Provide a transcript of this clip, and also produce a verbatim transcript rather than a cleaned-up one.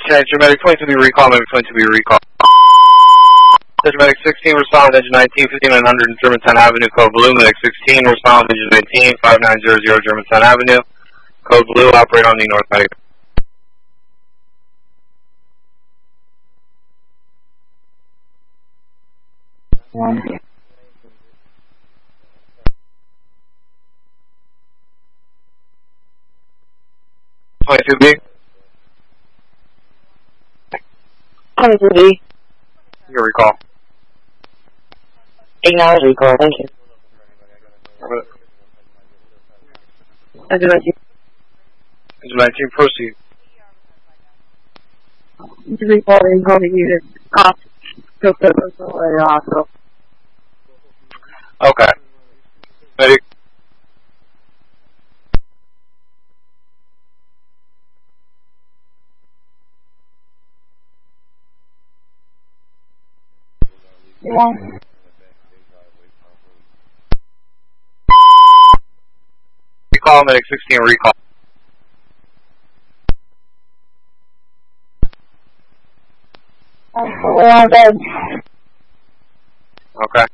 Attention medic twenty-two B recall, medic twenty-two B recall. Attention medic sixteen, respond engine nineteen, fifty-nine hundred Germantown Avenue, code blue. Medic sixteen, respond engine nineteen, five nine zero zero Germantown Avenue, code blue, operate on the north medic. One. twenty-two B. twenty-two B. Your recall. Acknowledge recall, thank you. Engine nineteen. Engine nineteen, proceed. Engine recall, recall the unit. Cost. Go to the hospital. Okay. Medic. One. Recall, medic sixteen, recall. We're on bed. Okay.